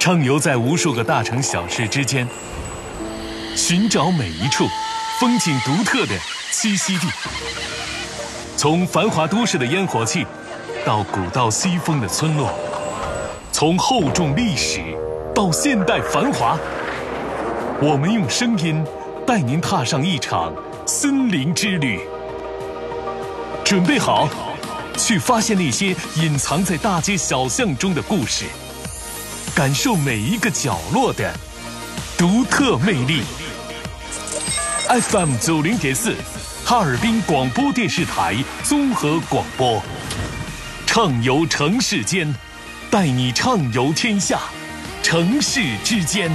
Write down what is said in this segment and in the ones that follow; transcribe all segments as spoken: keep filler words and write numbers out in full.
畅游在无数个大城小市之间，寻找每一处风景独特的栖息地。从繁华都市的烟火气，到古道西风的村落，从厚重历史到现代繁华，我们用声音带您踏上一场森林之旅。准备好，去发现那些隐藏在大街小巷中的故事，感受每一个角落的独特魅力。F M 九零点四，哈尔滨广播电视台综合广播，畅游城市间，带你畅游天下，城市之间。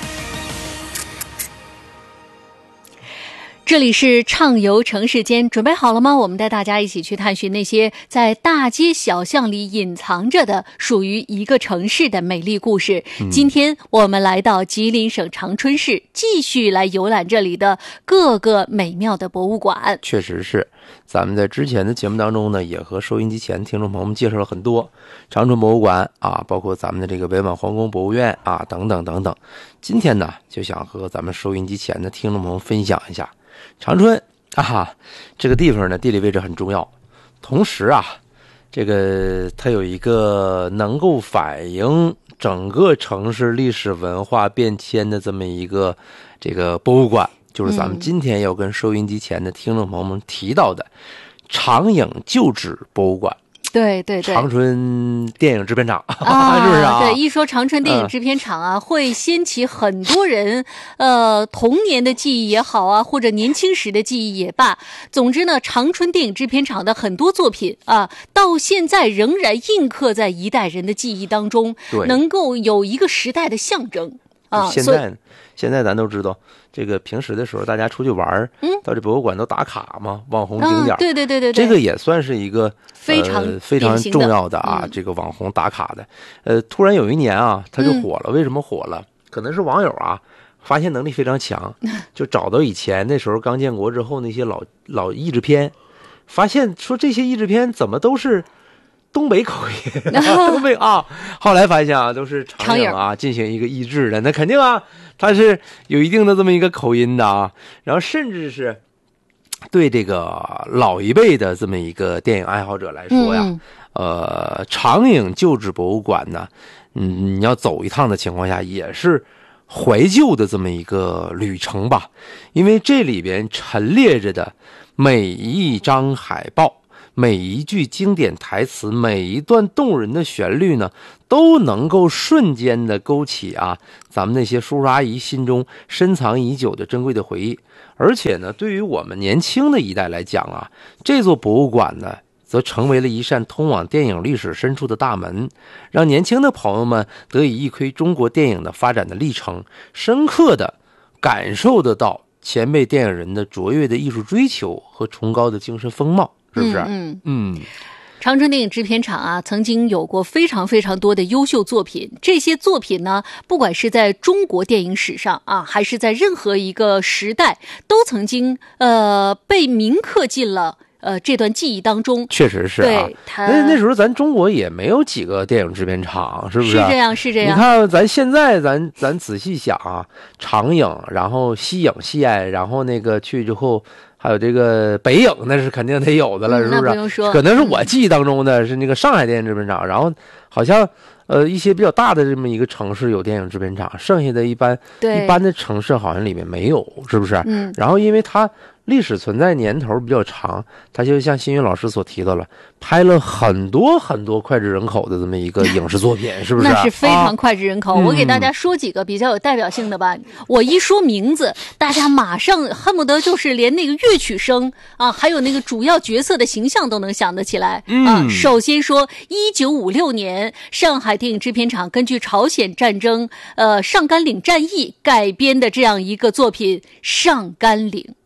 这里是畅游城市间，准备好了吗？我们带大家一起去探寻那些在大街小巷里隐藏着的属于一个城市的美丽故事。嗯、今天我们来到吉林省长春市，继续来游览这里的各个美妙的博物馆。 确实是，咱们在之前的节目当中呢，也和收音机前的听众朋友们介绍了很多长春博物馆啊，包括咱们的这个伪满皇宫博物院啊，等等等等。今天呢，就想和咱们收音机前的听众朋友们分享一下长春啊，这个地方呢，地理位置很重要。同时啊，这个它有一个能够反映整个城市历史文化变迁的这么一个这个博物馆，就是咱们今天要跟收音机前的听众朋友们提到的长影旧址博物馆。 对对对， 长春电影制片厂啊， 是不是啊？ 对，一说长春电影制片厂啊，嗯、会掀起很多人呃童年的记忆也好啊，或者年轻时的记忆也罢。总之呢，长春电影制片厂的很多作品啊，到现在仍然印刻在一代人的记忆当中，能够有一个时代的象征啊。 现在现在咱都知道。这个平时的时候，大家出去玩，嗯，到这博物馆都打卡嘛，网红景点、嗯， 对对对对对， 这个也算是一个非常、 呃、非常重要的啊、嗯，这个网红打卡的。呃，突然有一年啊，他就火了、嗯，为什么火了？可能是网友啊，发现能力非常强，就找到以前那时候刚建国之后那些老老译制片，发现说这些译制片怎么都是东北口音，东北啊，后来发现啊，都是长影啊进行一个译制的，那肯定啊。它是有一定的这么一个口音的啊，然后甚至是对这个老一辈的这么一个电影爱好者来说呀，嗯、呃，长影旧址博物馆呢，嗯，你要走一趟的情况下，也是怀旧的这么一个旅程吧，因为这里边陈列着的每一张海报。每一句经典台词，每一段动人的旋律呢，都能够瞬间的勾起啊，咱们那些叔叔阿姨心中深藏已久的珍贵的回忆。而且呢，对于我们年轻的一代来讲啊，这座博物馆呢，则成为了一扇通往电影历史深处的大门，让年轻的朋友们得以一窥中国电影的发展的历程，深刻的感受得到前辈电影人的卓越的艺术追求和崇高的精神风貌。是不是？ 嗯嗯，长春电影制片厂啊，曾经有过非常非常多的优秀作品。这些作品呢，不管是在中国电影史上啊，还是在任何一个时代，都曾经呃被铭刻进了呃这段记忆当中。 确实是啊， 对， 那那时候咱中国也没有几个电影制片厂，是不是？ 是这样，是这样。 你看咱现在咱咱仔细想啊，长影，然后西影西爱，然后那个去之后。还有这个北影，那是肯定得有的了， 嗯、 是不是？ 那不用说， 可能是我记忆当中的是那个上海电影制片厂，然后好像呃一些比较大的这么一个城市有电影制片厂，剩下的一般一般的城市好像里面没有，是不是？ 嗯。 然后因为它历史存在年头比较长，它就像新云老师所提到了，拍了很多很多脍炙人口的这么一个影视作品，是不是？ 那是非常脍炙人口、啊。我给大家说几个比较有代表性的吧。嗯、我一说名字，大家马上恨不得就是连那个乐曲声啊，还有那个主要角色的形象都能想得起来。 嗯、 啊，首先说，一九五六年，上海电影制片厂根据朝鲜战争呃上甘岭战役改编的这样一个作品《上甘岭》。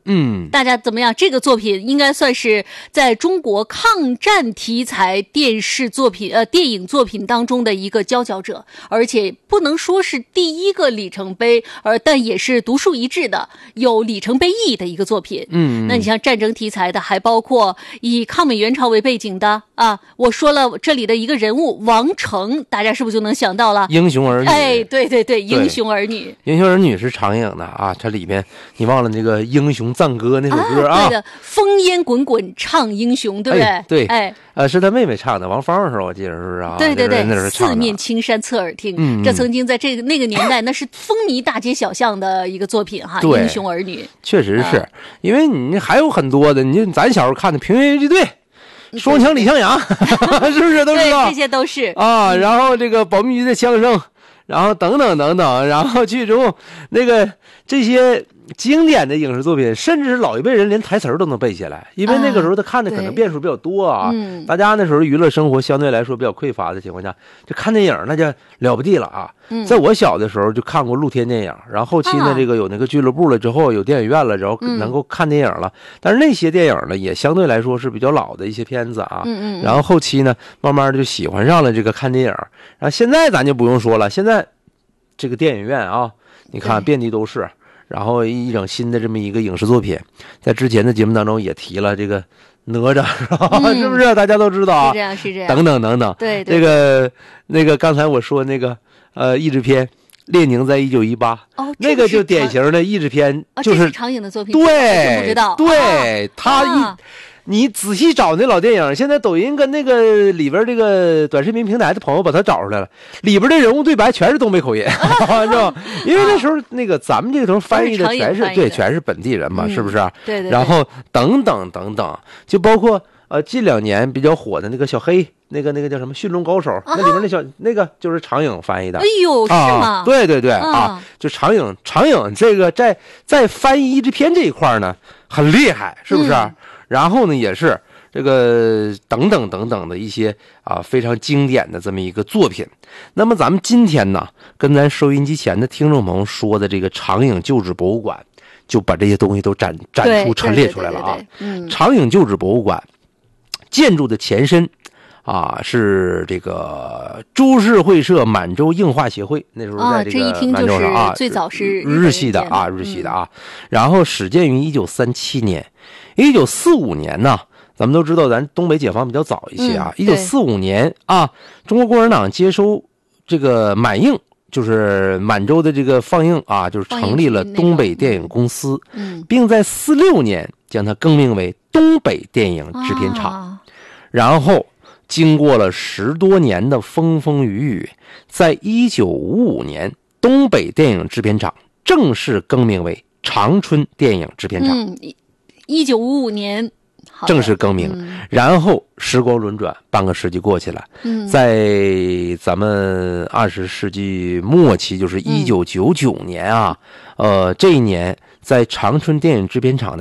嗯， 大家怎么样？这个作品应该算是在中国抗战题材电视作品、呃电影作品当中的一个佼佼者，而且不能说是第一个里程碑，而但也是独树一帜的、有里程碑意义的一个作品。 嗯， 那你像战争题材的，还包括以抗美援朝为背景的啊，我说了这里的一个人物王成，大家是不是就能想到了？ 英雄儿女。 哎，对对对，英雄儿女。 英雄儿女是长影的啊，它里面你忘了那个英雄赞歌那首歌啊？ 啊对的，烽烟滚滚唱英雄，对不对？ 哎对， 哎， 呃，是他妹妹唱的，王芳的时候我记得是不是啊？ 对对对， 那时候唱的四面青山侧耳听， 嗯、 这曾经在这个那个年代，那是风靡大街小巷的一个作品哈。英雄儿女， 确实是、 啊、 因为你还有很多的，你咱小时候看的《平原游击队》。双枪李向阳是不是都知道？ 对，这些都是啊。然后这个保密局的枪声，然后等等等等，然后剧中那个这些经典的影视作品，甚至是老一辈人连台词都能背下来，因为那个时候他看的可能变数比较多啊。 嗯， 大家那时候娱乐生活相对来说比较匮乏的情况下，就看电影那就了不地了啊。 嗯， 在我小的时候就看过露天电影，然后后期呢，这个有那个俱乐部了之后，有电影院了，然后能够看电影了。嗯、但是那些电影呢，也相对来说是比较老的一些片子啊。 嗯嗯。 然后后期呢，慢慢的就喜欢上了这个看电影。然后现在咱就不用说了，现在这个电影院啊，你看遍地都是。然后一整新的这么一个影视作品，在之前的节目当中也提了这个哪吒，嗯、是不是？大家都知道啊， 是这样，是这样， 等等等等。 对，对那个那个刚才我说那个呃译制片《列宁在一九一八》， 哦， 那个就典型的译制片，就是、 哦、这是长影的作品， 对， 不知道， 对、啊、他一。 啊你仔细找那老电影，现在抖音跟那个里边这个短视频平台的朋友把它找出来了，里边的人物对白全是东北口音，是吧？因为那时候那个咱们这个头翻译的全是对，全是本地人嘛， 嗯、 是不是？ 对 对, 对。 然后等等等等，就包括呃近两年比较火的那个小黑，那个那个叫什么《驯龙高手》，那里面那小那个就是长影翻译的。 哎呦，是吗？ 啊、对对对啊, 啊，就长影长影这个在在翻译译制片这一块呢很厉害，是不是？嗯，然后呢，也是这个等等等等的一些啊非常经典的这么一个作品。那么咱们今天呢，跟咱收音机前的听众朋友说的这个长影旧址博物馆，就把这些东西都展展出陈列出来了啊。 嗯， 长影旧址博物馆建筑的前身啊是这个株式会社满洲映画协会，那时候在这个满洲上啊， 最早是日系的啊，日系的啊。然后始建于一九三七年。一九四五年呢，咱们都知道，咱东北解放比较早一些啊。一九四五年啊，中国共产党接收这个满映，就是满洲的这个放映啊，就是成立了东北电影公司， 嗯， 并在四六年将它更名为东北电影制片厂。 啊、 然后经过了十多年的风风雨雨，在一九五五年，东北电影制片厂正式更名为长春电影制片厂。 嗯，一九五五年正式更名、嗯、然后时光轮转，半个世纪过去了、嗯、在咱们二十世纪末期，就是一九九九年啊、嗯、呃这一年在长春电影制片厂的